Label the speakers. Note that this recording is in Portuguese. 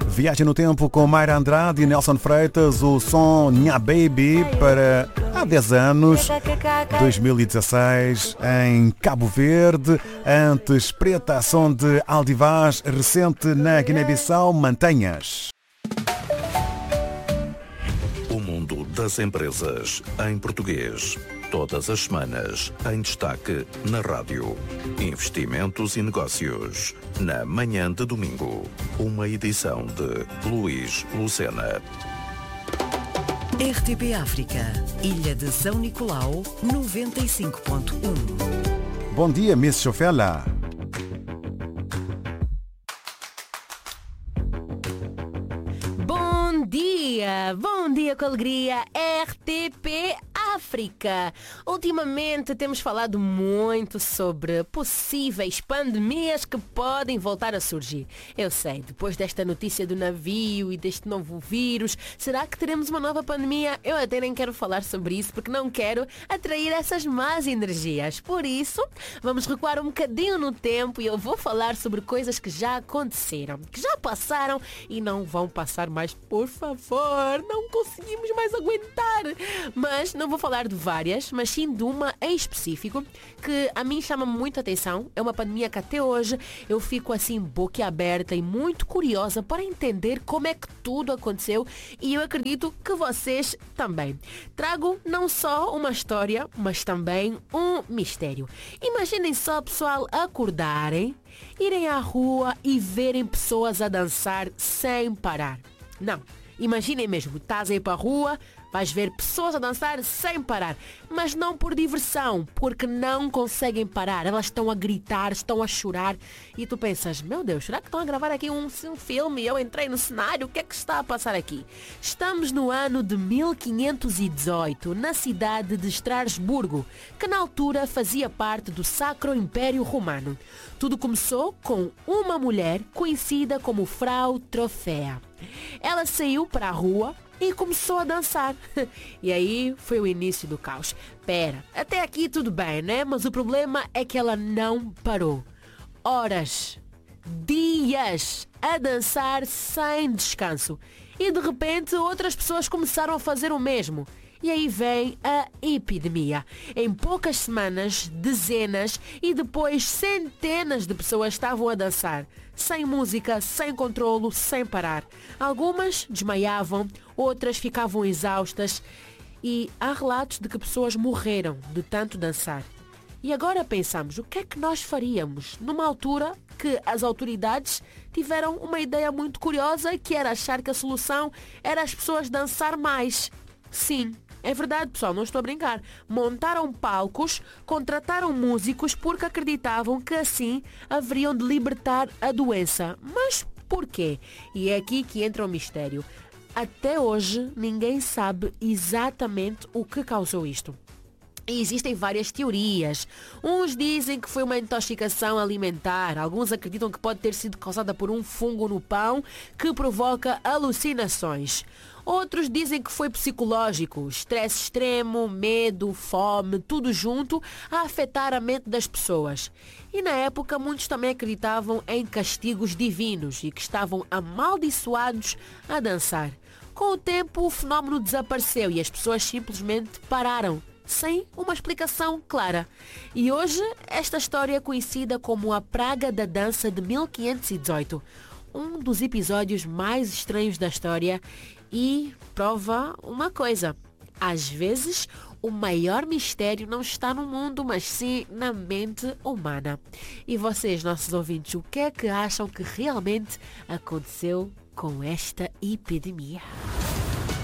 Speaker 1: Viagem no tempo com Mayra Andrade e Nelson Freitas, o som Nha Baby para há 10 anos, 2016, em Cabo Verde. Antes, Preta, som de Aldivaz, recente na Guiné-Bissau, Mantenhas.
Speaker 2: O mundo das empresas em português. Todas as semanas, em destaque na rádio. Investimentos e negócios. Na manhã de domingo. Uma edição de Luís Lucena.
Speaker 3: RTP África. Ilha de São Nicolau, 95.1.
Speaker 1: Bom dia, Miss Chofela.
Speaker 4: Bom dia com alegria, RTP África. Ultimamente temos falado muito sobre possíveis pandemias que podem voltar a surgir. Eu sei, depois desta notícia do navio e deste novo vírus, será que teremos uma nova pandemia? Eu até nem quero falar sobre isso porque não quero atrair essas más energias. Por isso, vamos recuar um bocadinho no tempo e eu vou falar sobre coisas que já aconteceram, que já passaram e não vão passar mais, por favor. Não conseguimos mais aguentar. Mas não vou falar de várias, mas sim de uma em específico que a mim chama muito a atenção. É uma pandemia que até hoje eu fico assim boquiaberta e muito curiosa para entender como é que tudo aconteceu e eu acredito que vocês também. Trago não só uma história, mas também um mistério. Imaginem só, pessoal, acordarem, irem à rua e verem pessoas a dançar sem parar. Não. Imaginem mesmo, estás a ir para a rua, vais ver pessoas a dançar sem parar, mas não por diversão, porque não conseguem parar. Elas estão a gritar, estão a chorar e tu pensas, meu Deus, será que estão a gravar aqui um filme e eu entrei no cenário? O que é que está a passar aqui? Estamos no ano de 1518, na cidade de Estrasburgo, que na altura fazia parte do Sacro Império Romano. Tudo começou com uma mulher conhecida como Frau Trofea. Ela saiu para a rua e começou a dançar. E aí foi o início do caos. Pera, até aqui tudo bem, né? Mas o problema é que ela não parou. Horas, dias a dançar sem descanso. E de repente outras pessoas começaram a fazer o mesmo. E aí vem a epidemia. Em poucas semanas, dezenas e depois centenas de pessoas estavam a dançar. Sem música, sem controlo, sem parar. Algumas desmaiavam, outras ficavam exaustas. E há relatos de que pessoas morreram de tanto dançar. E agora pensamos, o que é que nós faríamos numa altura que as autoridades tiveram uma ideia muito curiosa, que era achar que a solução era as pessoas dançar mais. Sim. É verdade, pessoal, não estou a brincar. Montaram palcos, contrataram músicos porque acreditavam que assim haveriam de libertar a doença. Mas porquê? E é aqui que entra o mistério. Até hoje, ninguém sabe exatamente o que causou isto. E existem várias teorias. Uns dizem que foi uma intoxicação alimentar. Alguns acreditam que pode ter sido causada por um fungo no pão que provoca alucinações. Outros dizem que foi psicológico, estresse extremo, medo, fome, tudo junto a afetar a mente das pessoas. E na época muitos também acreditavam em castigos divinos e que estavam amaldiçoados a dançar. Com o tempo o fenómeno desapareceu e as pessoas simplesmente pararam, sem uma explicação clara. E hoje esta história é conhecida como a Praga da Dança de 1518. Um dos episódios mais estranhos da história e prova uma coisa. Às vezes, o maior mistério não está no mundo, mas sim na mente humana. E vocês, nossos ouvintes, o que é que acham que realmente aconteceu com esta epidemia?